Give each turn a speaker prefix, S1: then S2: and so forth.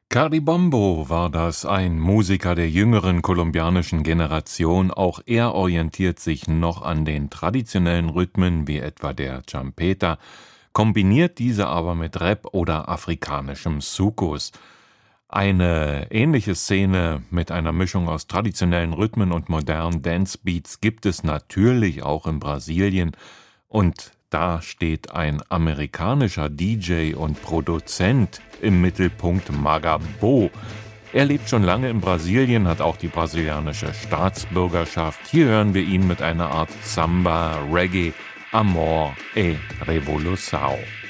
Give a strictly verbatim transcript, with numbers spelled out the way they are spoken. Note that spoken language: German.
S1: Cardi-Bombo war das, ein Musiker der jüngeren kolumbianischen Generation. Auch er orientiert sich noch an den traditionellen Rhythmen wie etwa der Champeta, kombiniert diese aber mit Rap oder afrikanischem Soukous. Eine ähnliche Szene mit einer Mischung aus traditionellen Rhythmen und modernen Dancebeats gibt es natürlich auch in Brasilien, und da steht ein amerikanischer D J und Produzent im Mittelpunkt, Magabo. Er lebt schon lange in Brasilien, hat auch die brasilianische Staatsbürgerschaft. Hier hören wir ihn mit einer Art Samba, Reggae, Amor e Revolução.